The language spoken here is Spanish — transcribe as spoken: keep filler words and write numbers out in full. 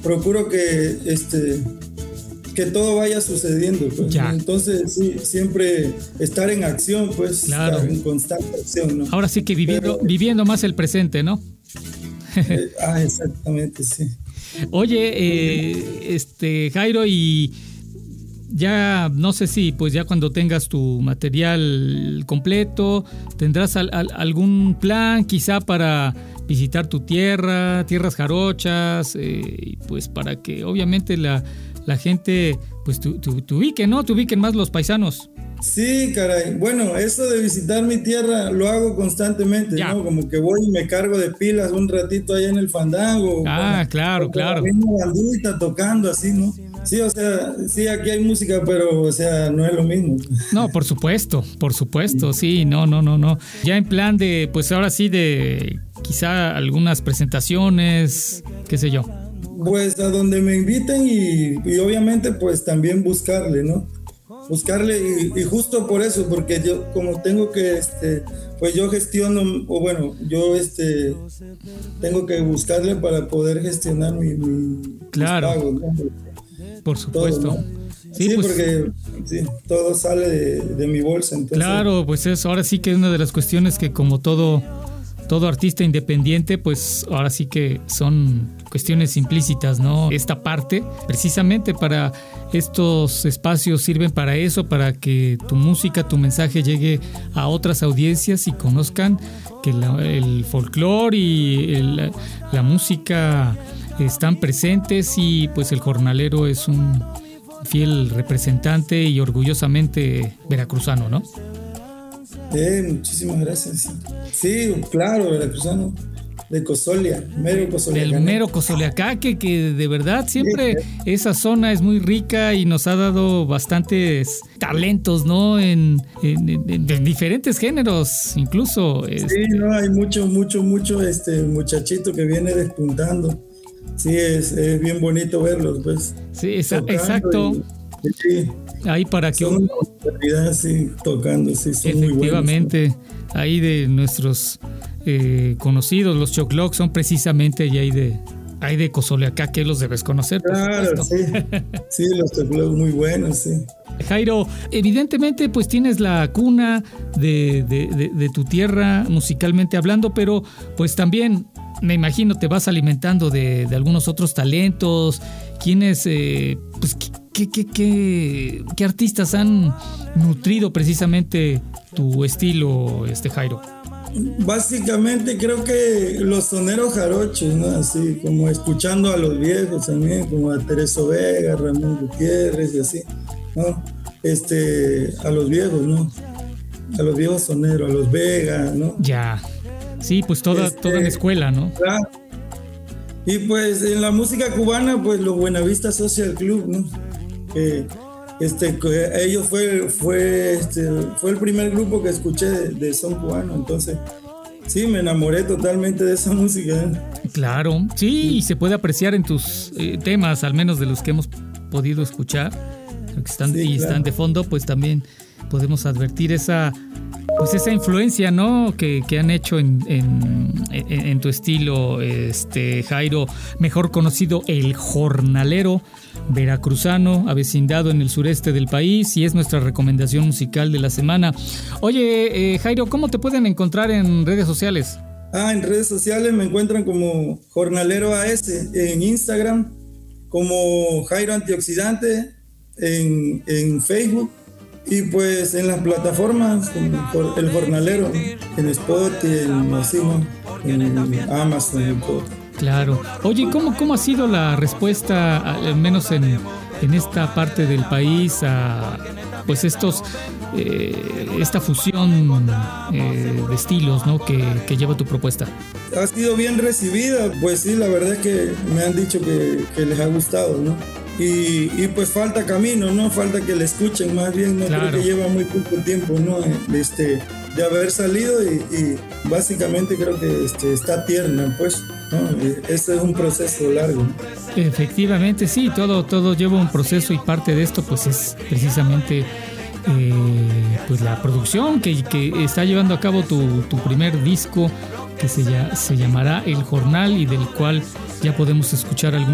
procuro que este que todo vaya sucediendo, pues. Ya. Entonces sí, siempre estar en acción, pues, claro. estar en constante acción, ¿no? Ahora sí que viviendo, Pero, viviendo más el presente, ¿no? Eh, ah, exactamente, sí. Oye, eh, este Jairo, y ya no sé si pues ya cuando tengas tu material completo, tendrás al, al, algún plan quizá para visitar tu tierra, tierras jarochas, eh, pues para que obviamente la, la gente pues te, te, te ubique, ¿no? Te ubiquen más los paisanos. Sí, caray. Bueno, eso de visitar mi tierra lo hago constantemente, ya. ¿no? Como que voy y me cargo de pilas un ratito allá en el fandango. Ah, bueno, claro, claro. La misma bandita tocando así, ¿no? Sí, o sea, sí, aquí hay música, pero, o sea, no es lo mismo. No, por supuesto, por supuesto, sí, no, no, no, no. Ya en plan de, pues ahora sí, de quizá algunas presentaciones, qué sé yo. Pues a donde me inviten y, y obviamente, pues también buscarle, ¿no? Buscarle y, y justo por eso, porque yo como tengo que, este, pues yo gestiono, o bueno, yo este, tengo que buscarle para poder gestionar mi, mi claro. mis pagos, ¿no? Por supuesto. Todo, ¿no? Sí, sí pues, porque sí, todo sale de, de mi bolsa. Entonces, claro, pues eso ahora sí que es una de las cuestiones que como todo, todo artista independiente, pues ahora sí que son cuestiones implícitas, ¿no? Esta parte, precisamente para estos espacios sirven para eso, para que tu música, tu mensaje llegue a otras audiencias y conozcan que la, el folclore y el, la música están presentes y pues el jornalero es un fiel representante y orgullosamente veracruzano, ¿no? Eh, muchísimas gracias. Sí, claro, veracruzano. De Cozolia, mero Cozolia. Del mero Cozoleacaque, que de verdad siempre sí, esa zona es muy rica y nos ha dado bastantes talentos, ¿no? En, en, en, en diferentes géneros, incluso. Sí, este... no, hay mucho, mucho, mucho este muchachito que viene despuntando. Sí, es, es bien bonito verlos, pues. Sí, esa, exacto. Y, sí, ahí para que son una sí, tocando, sí, son efectivamente, muy buenos, ¿no? Ahí de nuestros eh, conocidos, los Chocloc, son precisamente ahí de ahí de Cozoleacaque, los debes conocer, por claro, supuesto. Sí, sí, los Chocloc muy buenos, sí. Jairo, evidentemente pues tienes la cuna de, de, de, de tu tierra musicalmente hablando, pero pues también me imagino te vas alimentando de, de algunos otros talentos. ¿Quiénes, eh, pues, qué, qué, qué, qué artistas han nutrido precisamente tu estilo, este Jairo? Básicamente creo que los soneros jarochos, ¿no? Así como escuchando a los viejos también, como a Tereso Vega, Ramón Gutiérrez y así, ¿no? Este, a los viejos, ¿no? A los viejos soneros, a los Vega, ¿no? Ya. Sí, pues toda, este, toda la escuela, ¿no? Claro. Y pues en la música cubana, pues los Buenavista Social Club, ¿no? Eh, este, ellos fue, fue, este, fue el primer grupo que escuché de, de son cubano, entonces sí, me enamoré totalmente de esa música, ¿eh? Claro, sí, y se puede apreciar en tus eh, temas, al menos de los que hemos podido escuchar, que están, sí, y claro. Están de fondo, pues también podemos advertir esa... Pues esa influencia, ¿no? Que, que han hecho en, en, en, en tu estilo, este Jairo, mejor conocido el jornalero veracruzano, avecindado en el sureste del país, y es nuestra recomendación musical de la semana. Oye, eh, Jairo, ¿cómo te pueden encontrar en redes sociales? Ah, en redes sociales me encuentran como Jornalero A S, en Instagram, como Jairo Antioxidante, en, en Facebook. Y pues en las plataformas, como El Jornalero, en Spotify, en, así, ¿no? En Amazon, en todo. Claro. Oye, ¿cómo, cómo ha sido la respuesta, al menos en, en esta parte del país, a pues estos eh, esta fusión eh, de estilos, ¿no? que, que lleva tu propuesta? Ha sido bien recibida, pues sí, la verdad es que me han dicho que, que les ha gustado, ¿no? Y, y pues falta camino, ¿no? Falta que le escuchen más bien, ¿no? Claro. Creo que lleva muy poco tiempo, ¿no? Este, de haber salido y, y básicamente creo que este, está tierna, pues, ¿no? Este es un proceso largo, ¿no? Efectivamente, sí, todo, todo lleva un proceso y parte de esto pues es precisamente eh, pues la producción que, que está llevando a cabo tu, tu primer disco que se, ya, se llamará El Jornal y del cual ya podemos escuchar algún